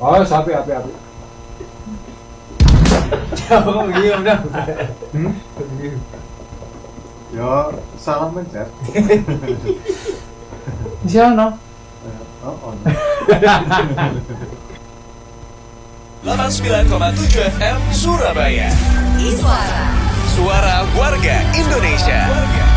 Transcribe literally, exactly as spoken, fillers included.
Oh, sapi api api. Oh iya udah. Hmm? Yo, salam mencet. Di sana. Oh, oh. delapan puluh sembilan koma tujuh F M Surabaya. Iswara. Suara warga Indonesia.